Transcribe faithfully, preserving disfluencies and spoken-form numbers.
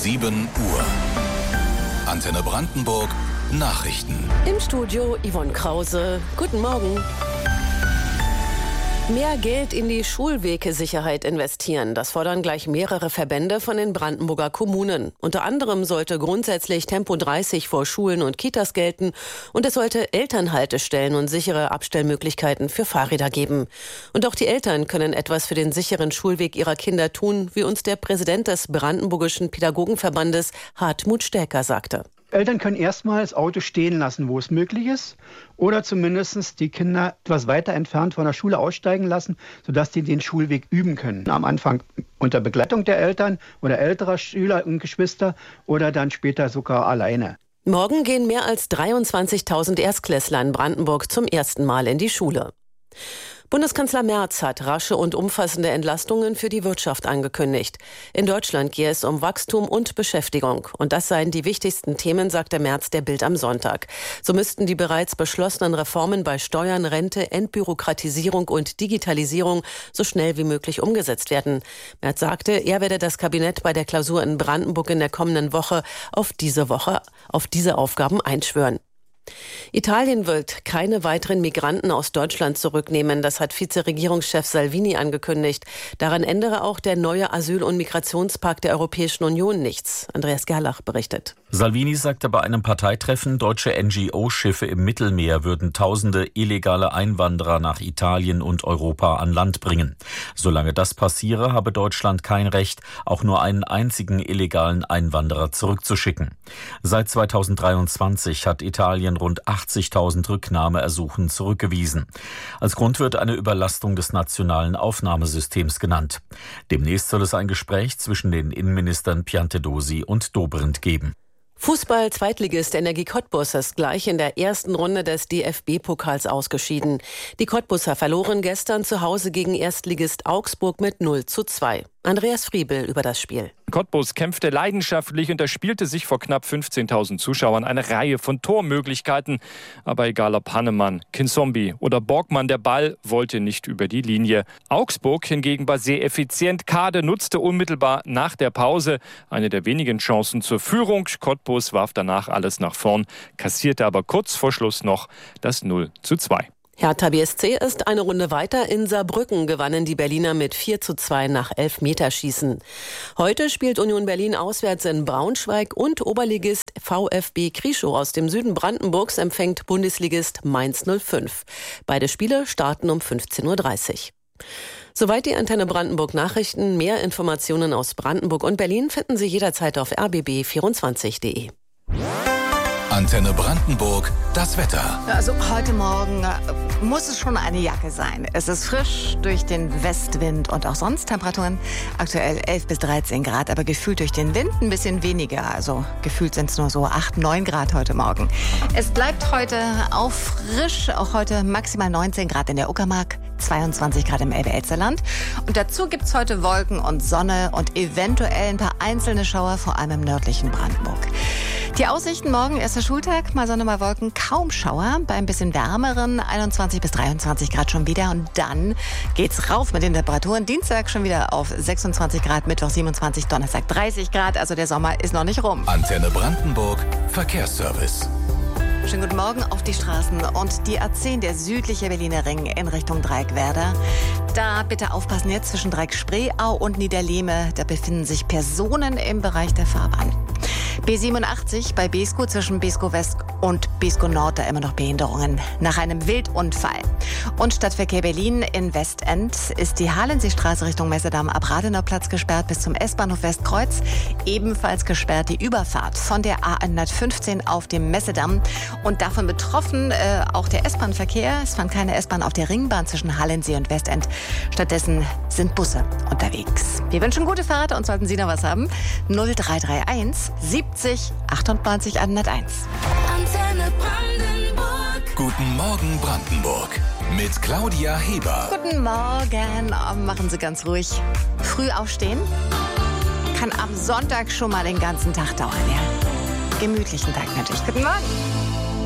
sieben Uhr. Antenne Brandenburg Nachrichten. Im Studio Yvonne Krause. Guten Morgen. Mehr Geld in die Schulwegesicherheit investieren. Das fordern gleich mehrere Verbände von den Brandenburger Kommunen. Unter anderem sollte grundsätzlich Tempo dreißig vor Schulen und Kitas gelten und es sollte Elternhaltestellen und sichere Abstellmöglichkeiten für Fahrräder geben. Und auch die Eltern können etwas für den sicheren Schulweg ihrer Kinder tun, wie uns der Präsident des Brandenburgischen Pädagogenverbandes Hartmut Stärker sagte. Eltern können erstmal das Auto stehen lassen, wo es möglich ist, oder zumindest die Kinder etwas weiter entfernt von der Schule aussteigen lassen, sodass die den Schulweg üben können. Am Anfang unter Begleitung der Eltern oder älterer Schüler und Geschwister oder dann später sogar alleine. Morgen gehen mehr als dreiundzwanzigtausend Erstklässler in Brandenburg zum ersten Mal in die Schule. Bundeskanzler Merz hat rasche und umfassende Entlastungen für die Wirtschaft angekündigt. In Deutschland gehe es um Wachstum und Beschäftigung. Und das seien die wichtigsten Themen, sagte Merz der Bild am Sonntag. So müssten die bereits beschlossenen Reformen bei Steuern, Rente, Entbürokratisierung und Digitalisierung so schnell wie möglich umgesetzt werden. Merz sagte, er werde das Kabinett bei der Klausur in Brandenburg in der kommenden Woche auf diese Woche, auf diese Aufgaben einschwören. Italien wird keine weiteren Migranten aus Deutschland zurücknehmen. Das hat Vizeregierungschef Salvini angekündigt. Daran ändere auch der neue Asyl- und Migrationspakt der Europäischen Union nichts. Andreas Gerlach berichtet. Salvini sagte bei einem Parteitreffen, deutsche N G O-Schiffe im Mittelmeer würden tausende illegale Einwanderer nach Italien und Europa an Land bringen. Solange das passiere, habe Deutschland kein Recht, auch nur einen einzigen illegalen Einwanderer zurückzuschicken. Seit zweitausenddreiundzwanzig hat Italien rund achtzigtausend Rücknahmeersuchen zurückgewiesen. Als Grund wird eine Überlastung des nationalen Aufnahmesystems genannt. Demnächst soll es ein Gespräch zwischen den Innenministern Piantedosi und Dobrindt geben. Fußball-Zweitligist Energie Cottbus ist gleich in der ersten Runde des D F B-Pokals ausgeschieden. Die Cottbuser verloren gestern zu Hause gegen Erstligist Augsburg mit null zu zwei. Andreas Friebel über das Spiel. Cottbus kämpfte leidenschaftlich und erspielte sich vor knapp fünfzehntausend Zuschauern eine Reihe von Tormöglichkeiten. Aber egal ob Hannemann, Kinsombi oder Borgmann, der Ball wollte nicht über die Linie. Augsburg hingegen war sehr effizient. Kade nutzte unmittelbar nach der Pause eine der wenigen Chancen zur Führung. Cottbus warf danach alles nach vorn, kassierte aber kurz vor Schluss noch das null zu zwei. Hertha B S C ist eine Runde weiter. In Saarbrücken gewannen die Berliner mit vier zu zwei nach Elfmeterschießen. Heute spielt Union Berlin auswärts in Braunschweig und Oberligist VfB Krieschow aus dem Süden Brandenburgs empfängt Bundesligist Mainz null fünf. Beide Spiele starten um fünfzehn Uhr dreißig. Soweit die Antenne Brandenburg Nachrichten. Mehr Informationen aus Brandenburg und Berlin finden Sie jederzeit auf r b b vierundzwanzig punkt d e. Antenne Brandenburg, das Wetter. Also heute Morgen muss es schon eine Jacke sein. Es ist frisch durch den Westwind und auch sonst Temperaturen aktuell elf bis dreizehn Grad, aber gefühlt durch den Wind ein bisschen weniger. Also gefühlt sind es nur so acht, neun Grad heute Morgen. Es bleibt heute auch frisch, auch heute maximal neunzehn Grad in der Uckermark, zweiundzwanzig Grad im Elbe-Elster-Land. Und dazu gibt es heute Wolken und Sonne und eventuell ein paar einzelne Schauer, vor allem im nördlichen Brandenburg. Die Aussichten morgen, erster Schultag, mal Sonne, mal Wolken, kaum Schauer. Bei ein bisschen wärmeren einundzwanzig bis dreiundzwanzig Grad schon wieder. Und dann geht's rauf mit den Temperaturen. Dienstag schon wieder auf sechsundzwanzig Grad, Mittwoch siebenundzwanzig, Donnerstag dreißig Grad. Also der Sommer ist noch nicht rum. Antenne Brandenburg, Verkehrsservice. Schönen guten Morgen auf die Straßen und die A zehn, der südliche Berliner Ring in Richtung Dreieckwerder. Da bitte aufpassen jetzt zwischen Dreieck-Spreeau und Niederlehme. Da befinden sich Personen im Bereich der Fahrbahn. B siebenundachtzig bei Beeskow zwischen Beeskow West und Beeskow Nord, da immer noch Behinderungen nach einem Wildunfall. Und Stadtverkehr Berlin in Westend ist die Halenseestraße Richtung Messedamm ab Rathenauplatz gesperrt bis zum S-Bahnhof Westkreuz. Ebenfalls gesperrt die Überfahrt von der A hundertfünfzehn auf dem Messedamm. Und davon betroffen äh, auch der S-Bahn-Verkehr. Es fand keine S-Bahn auf der Ringbahn zwischen Hallensee und Westend. Stattdessen sind Busse unterwegs. Wir wünschen gute Fahrt und sollten Sie noch was haben, null drei drei eins siebzig achtundneunzig hunderteins. Antenne Brandenburg. Guten Morgen Brandenburg mit Claudia Heber. Guten Morgen. Oh, machen Sie ganz ruhig. Früh aufstehen kann am Sonntag schon mal den ganzen Tag dauern. Ja? Gemütlichen Tag natürlich. Guten Morgen.